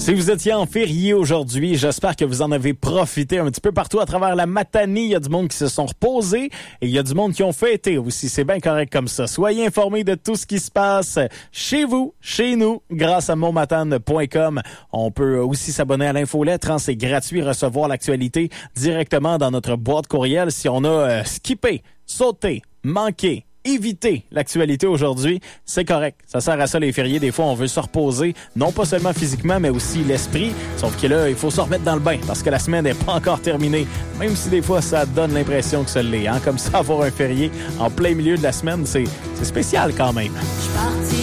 Si vous étiez en férié aujourd'hui, j'espère que vous en avez profité un petit peu partout à travers la Matanie. Il y a du monde qui se sont reposés et il y a du monde qui ont fêté aussi. C'est bien correct comme ça. Soyez informés de tout ce qui se passe chez vous, chez nous, grâce à montmatane.com. On peut aussi s'abonner à l'infolettre. C'est gratuit, recevoir l'actualité directement dans notre boîte courriel. Si on a skippé, sauté, manqué, éviter l'actualité aujourd'hui, c'est correct. Ça sert à ça les fériés. Des fois, on veut se reposer, non pas seulement physiquement, mais aussi l'esprit. Sauf que là, il faut se remettre dans le bain parce que la semaine n'est pas encore terminée. Même si des fois, ça donne l'impression que ça l'est. Hein? Comme ça, avoir un férié en plein milieu de la semaine, c'est spécial quand même.